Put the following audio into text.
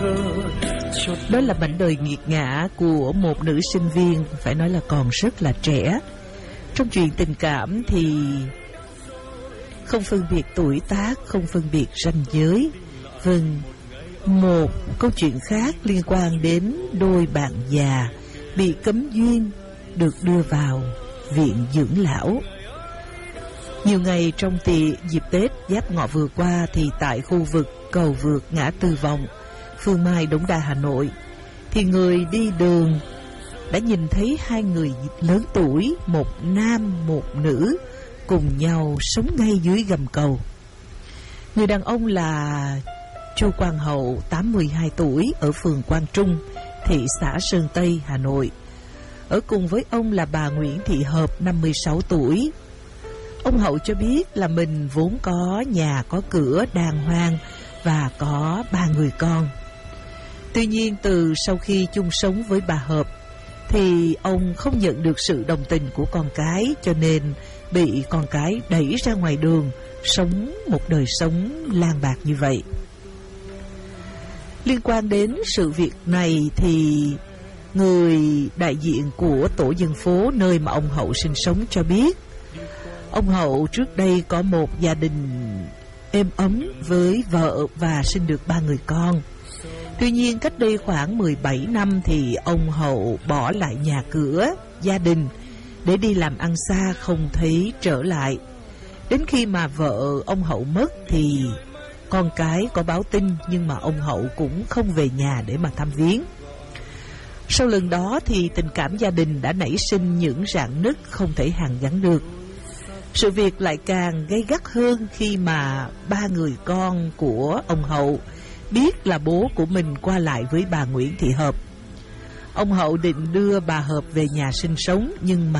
Đó là mảnh đời nghiệt ngã của một nữ sinh viên, phải nói là còn rất là trẻ. Trong chuyện tình cảm thì không phân biệt tuổi tác, không phân biệt ranh giới. Vâng, một câu chuyện khác liên quan đến đôi bạn già bị cấm duyên được đưa vào viện dưỡng lão. Nhiều ngày trong dịp Tết Giáp Ngọ vừa qua thì tại khu vực cầu vượt ngã Tư Vọng, Phương Mai, Đống Đa, Hà Nội, thì người đi đường đã nhìn thấy hai người lớn tuổi, một nam một nữ, cùng nhau sống ngay dưới gầm cầu. Người đàn ông là Chu Quang Hậu, 82 tuổi, ở phường Quang Trung, thị xã Sơn Tây, Hà Nội. Ở cùng với ông là bà Nguyễn Thị Hợp, 56 tuổi. Ông Hậu cho biết là mình vốn có nhà có cửa đàng hoàng và có 3 người con. Tuy nhiên từ sau khi chung sống với bà Hợp thì ông không nhận được sự đồng tình của con cái, cho nên bị con cái đẩy ra ngoài đường, sống một đời sống lang bạc như vậy. Liên quan đến sự việc này thì người đại diện của tổ dân phố nơi mà ông Hậu sinh sống cho biết, ông Hậu trước đây có một gia đình êm ấm với vợ và sinh được 3 người con. Tuy nhiên cách đây khoảng 17 năm thì ông Hậu bỏ lại nhà cửa, gia đình để đi làm ăn xa, không thấy trở lại. Đến khi mà vợ ông Hậu mất thì con cái có báo tin, nhưng mà ông Hậu cũng không về nhà để mà thăm viếng. Sau lần đó thì tình cảm gia đình đã nảy sinh những rạn nứt không thể hàn gắn được. Sự việc lại càng gay gắt hơn khi mà 3 người con của ông Hậu biết là bố của mình qua lại với bà Nguyễn Thị Hợp. Ông Hậu định đưa bà Hợp về nhà sinh sống, nhưng mà